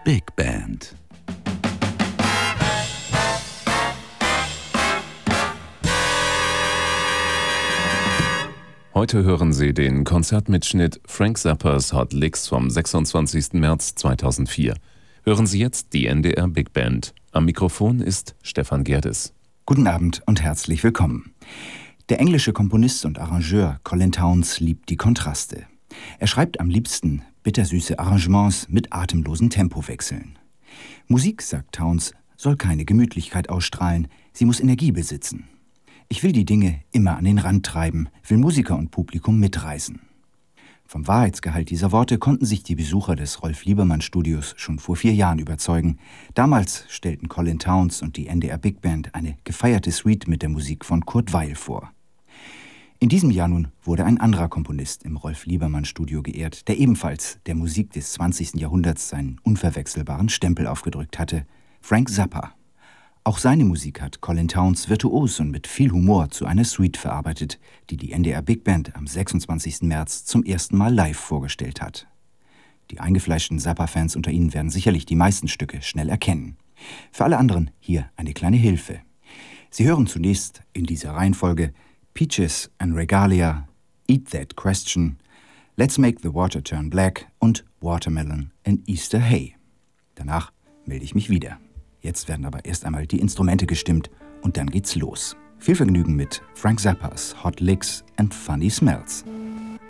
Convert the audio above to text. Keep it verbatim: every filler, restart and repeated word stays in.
Big Band. Heute hören Sie den Konzertmitschnitt Frank Zappas Hot Licks vom sechsundzwanzigsten März zweitausendvier. Hören Sie jetzt die N D R Big Band. Am Mikrofon ist Stefan Gerdes. Guten Abend und herzlich willkommen. Der englische Komponist und Arrangeur Colin Townes liebt die Kontraste. Er schreibt am liebsten bittersüße Arrangements mit atemlosen Tempowechseln. Musik, sagt Townes, soll keine Gemütlichkeit ausstrahlen, sie muss Energie besitzen. Ich will die Dinge immer an den Rand treiben, will Musiker und Publikum mitreißen. Vom Wahrheitsgehalt dieser Worte konnten sich die Besucher des Rolf-Liebermann-Studios schon vor vier Jahren überzeugen. Damals stellten Colin Townes und die N D R Big Band eine gefeierte Suite mit der Musik von Kurt Weill vor. In diesem Jahr nun wurde ein anderer Komponist im Rolf-Liebermann-Studio geehrt, der ebenfalls der Musik des zwanzigsten Jahrhunderts seinen unverwechselbaren Stempel aufgedrückt hatte: Frank Zappa. Auch seine Musik hat Colin Townes virtuos und mit viel Humor zu einer Suite verarbeitet, die die N D R Big Band am sechsundzwanzigsten März zum ersten Mal live vorgestellt hat. Die eingefleischten Zappa-Fans unter Ihnen werden sicherlich die meisten Stücke schnell erkennen. Für alle anderen hier eine kleine Hilfe. Sie hören zunächst in dieser Reihenfolge Peaches and Regalia, Eat That Question, Let's Make the Water Turn Black und Watermelon and Easter Hay. Danach melde ich mich wieder. Jetzt werden aber erst einmal die Instrumente gestimmt und dann geht's los. Viel Vergnügen mit Frank Zappas Hot Licks and Funny Smells.